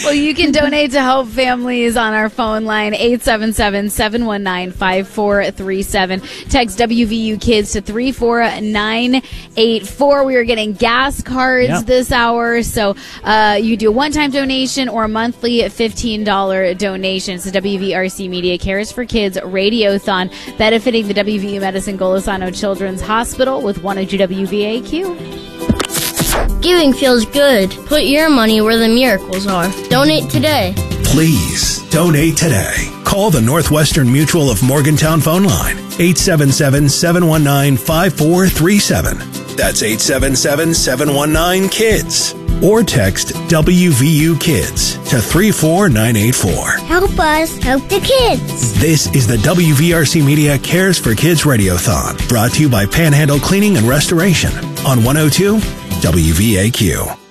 Well, you can donate to help families on our phone line, 877-719-5437. Text WVU Kids to 34984. We are getting gas cards this hour. So you do a one-time donation or a monthly $15 donation. It's the WVRC Media Cares for Kids Radiothon, benefiting the WVU Medicine Golisano Children's Hospital with 102 WVAQ. Giving feels good. Put your money where the miracles are. Donate today. Please donate today. Call the Northwestern Mutual of Morgantown phone line, 877-719-5437. That's 877-719-KIDS. Or text WVU Kids to 34984. Help us help the kids. This is the WVRC Media Cares for Kids Radiothon, brought to you by Panhandle Cleaning and Restoration on 102 WVAQ.